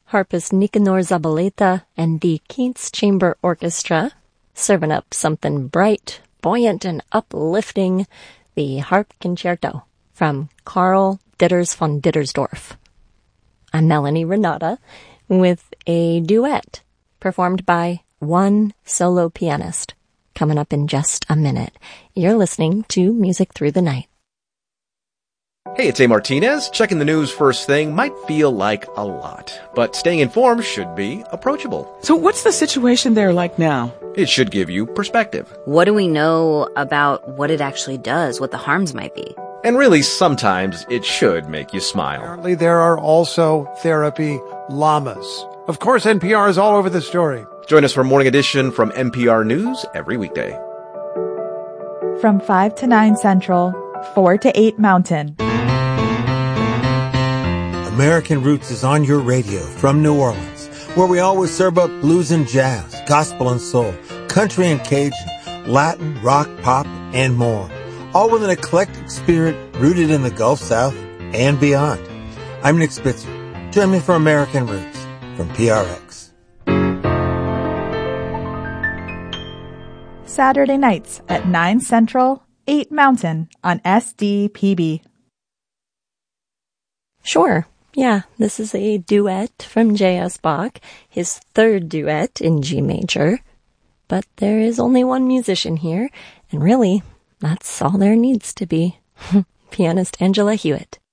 harpist Nicanor Zabaleta and the Keats Chamber Orchestra, serving up something bright, buoyant, and uplifting, the Harp Concerto from Karl Ditters von Dittersdorf. I'm Melanie Renata with a duet performed by one solo pianist. Coming up in just a minute. You're listening to Music Through the Night. Hey, it's A. Martinez. Checking the news first thing might feel like a lot, but staying informed should be approachable. So what's the situation there like now? It should give you perspective. What do we know about what it actually does, what the harms might be? And really, sometimes it should make you smile. Apparently, there are also therapy llamas. Of course, NPR is all over the story. Join us for Morning Edition from NPR News every weekday. From 5 to 9 Central, 4 to 8 Mountain. American Roots is on your radio from New Orleans, where we always serve up blues and jazz, gospel and soul, country and Cajun, Latin, rock, pop, and more. All with an eclectic spirit rooted in the Gulf South and beyond. I'm Nick Spitzer. Join me for American Roots from PRX. Saturday nights at 9 Central, 8 Mountain on SDPB. Sure. Yeah, this is a duet from J.S. Bach, his third duet in G major. But there is only one musician here, and really, that's all there needs to be. Pianist Angela Hewitt.